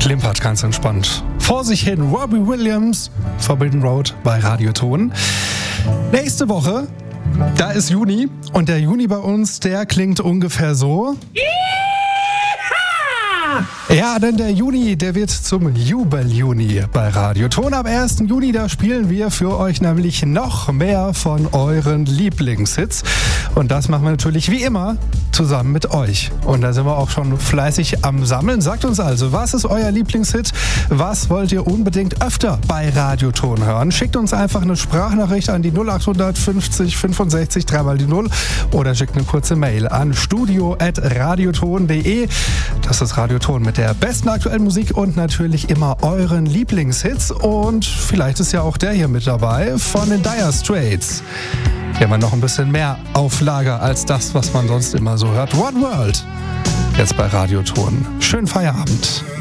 Klimpert ganz entspannt. Vor sich hin Robbie Williams, Forbidden Road bei Radioton. Nächste Woche, da ist Juni und der Juni bei uns, der klingt ungefähr so. Ja, denn der Juni, der wird zum Jubel-Juni bei Radioton. Am 1. Juni, da spielen wir für euch nämlich noch mehr von euren Lieblingshits. Und das machen wir natürlich wie immer zusammen mit euch. Und da sind wir auch schon fleißig am Sammeln. Sagt uns also, was ist euer Lieblingshit? Was wollt ihr unbedingt öfter bei Radioton hören? Schickt uns einfach eine Sprachnachricht an die 0800 50 65 3 die 0 oder schickt eine kurze Mail an studio@radioton.de. Das ist Radioton mit der besten aktuellen Musik und natürlich immer euren Lieblingshits. Und vielleicht ist ja auch der hier mit dabei von den Dire Straits. Hier haben wir noch ein bisschen mehr auf Lager als das, was man sonst immer so hört. One World, jetzt bei Radioton. Schönen Feierabend.